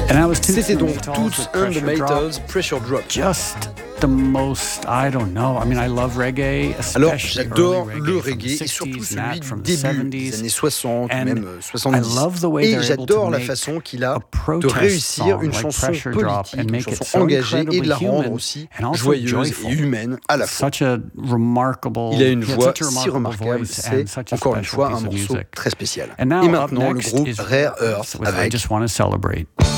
C'était donc Toots and the Maytals, Pressure Drop. Alors, j'adore le reggae et surtout celui du début des années 60, même 70. Et j'adore la façon qu'il a de réussir une chanson politique, une chanson engagée et de la rendre aussi joyeuse et humaine à la fois. Il a une voix si remarquable, c'est encore une fois un morceau très spécial. Et maintenant, le groupe Rare Earth avec